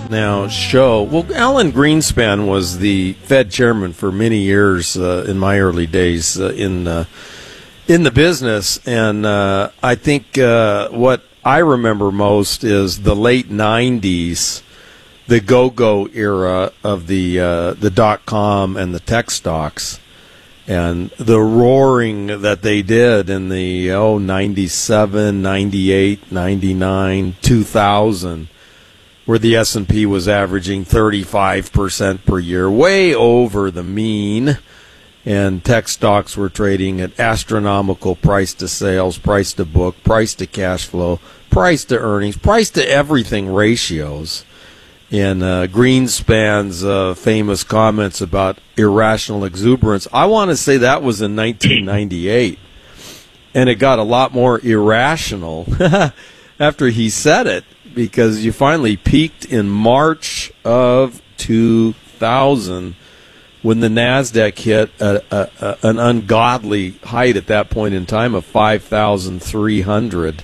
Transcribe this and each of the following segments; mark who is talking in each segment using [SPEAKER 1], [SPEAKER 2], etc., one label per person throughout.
[SPEAKER 1] now show. Well, Alan Greenspan was the Fed chairman for many years in my early days in the business, and I think what I remember most is the late '90s, the go-go era of the dot-com and the tech stocks, and the roaring that they did in the 97, 98, 99, 2000, where the S&P was averaging 35% per year, way over the mean, and tech stocks were trading at astronomical price to sales, price to book, price to cash flow, price to earnings, price to everything ratios. And Greenspan's famous comments about irrational exuberance, I want to say that was in 1998. And it got a lot more irrational after he said it, because you finally peaked in March of 2000 when the NASDAQ hit an ungodly height at that point in time of 5,300.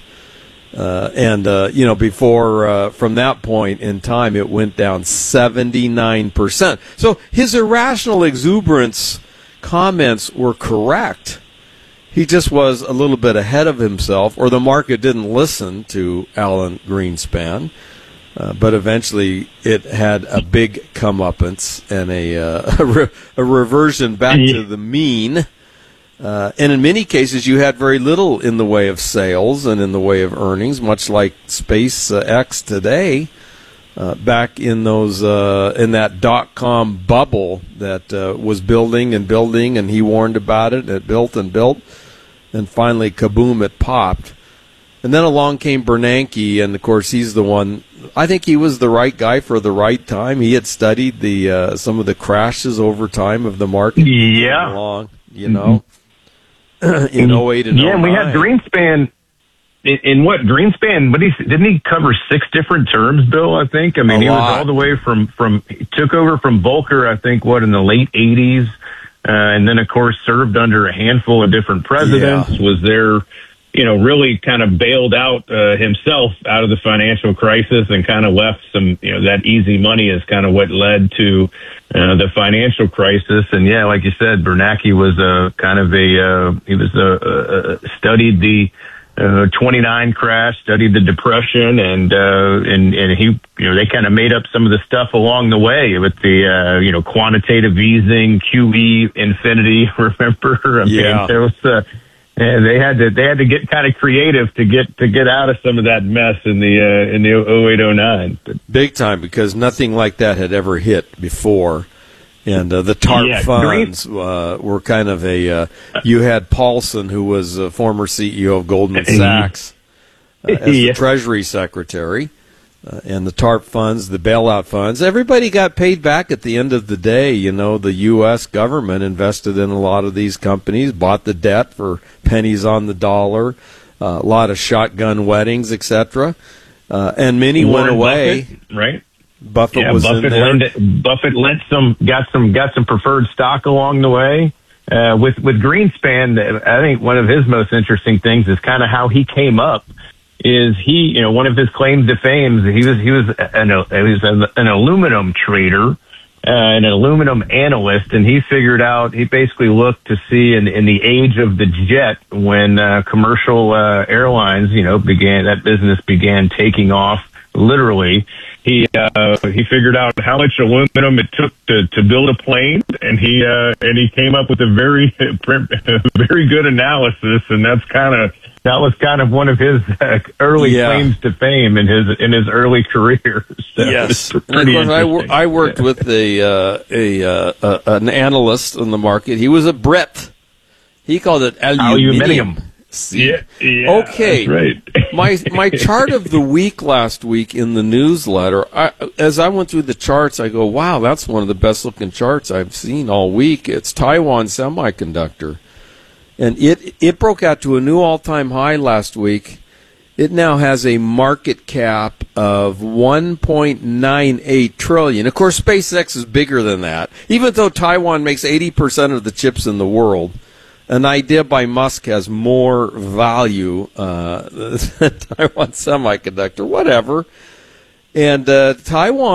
[SPEAKER 1] Before, from that point in time, it went down 79%. So his irrational exuberance comments were correct. He just was a little bit ahead of himself, or the market didn't listen to Alan Greenspan. But eventually it had a big comeuppance and a reversion back to the mean. And in many cases, you had very little in the way of sales and in the way of earnings, much like SpaceX today. Back in those in that dot-com bubble that was building, and he warned about it. It built and built, and finally, kaboom! It popped. And then along came Bernanke, and of course, he's the one. I think he was the right guy for the right time. He had studied the some of the crashes over time of the market.
[SPEAKER 2] Yeah,
[SPEAKER 1] along, in 08 and 09.
[SPEAKER 2] Yeah, and we had Greenspan. In what Greenspan? But didn't he cover 6 different terms, Bill? I think. I mean, he was all the way from he took over from Volcker, I think, in the late '80s, and then of course served under a handful of different presidents. Yeah. Was there, really kind of bailed out himself out of the financial crisis and kind of left some, that easy money is kind of what led to the financial crisis. And yeah, like you said, Bernanke was studied the 29 crash, studied the Depression, and he, they kind of made up some of the stuff along the way with the, quantitative easing, QE infinity. Remember?
[SPEAKER 1] Yeah.
[SPEAKER 2] There was, and they had to get kind of creative to get out of some of that mess in the 0809.
[SPEAKER 1] Big time, because nothing like that had ever hit before. And the TARP funds were kind of you had Paulson, who was a former CEO of Goldman Sachs, as the Treasury Secretary, and the TARP funds, the bailout funds. Everybody got paid back at the end of the day. The U.S. government invested in a lot of these companies, bought the debt for pennies on the dollar, a lot of shotgun weddings, etc. And many went away.
[SPEAKER 2] Buffett, right?
[SPEAKER 1] Buffett was in there.
[SPEAKER 2] Buffett got some preferred stock along the way. With Greenspan, I think one of his most interesting things is kind of how he came up. Is he, one of his claims to fame, he was an aluminum trader, an aluminum analyst, and he basically looked to see in the age of the jet when commercial airlines, that business began taking off literally. He figured out how much aluminum it took to build a plane, and he came up with a very good analysis, and that was kind of one of his early claims to fame in his early career. So
[SPEAKER 1] yes, and of course I worked with an analyst in the market. He was a Brit. He called it aluminium.
[SPEAKER 2] Yeah,
[SPEAKER 1] okay.
[SPEAKER 2] That's
[SPEAKER 1] my
[SPEAKER 2] right.
[SPEAKER 1] my chart of the week last week in the newsletter, as I went through the charts, I go, wow, that's one of the best looking charts I've seen all week. It's Taiwan Semiconductor. And it broke out to a new all-time high last week. It now has a market cap of $1.98 trillion. Of course, SpaceX is bigger than that. Even though Taiwan makes 80% of the chips in the world, an idea by Musk has more value than Taiwan Semiconductor. Whatever. And Taiwan